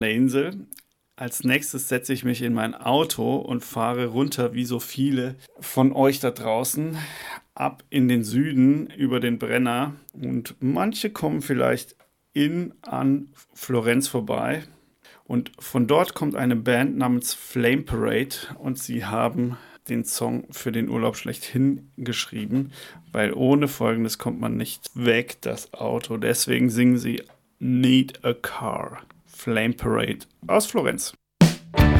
der Insel. Als nächstes setze ich mich in mein Auto und fahre runter, wie so viele von euch da draußen, ab in den Süden über den Brenner. Und manche kommen vielleicht an Florenz vorbei. Und von dort kommt eine Band namens Flame Parade und sie haben den Song für den Urlaub schlechthin geschrieben, weil ohne Folgendes kommt man nicht weg, das Auto. Deswegen singen sie Need a Car. Flame Parade aus Florenz.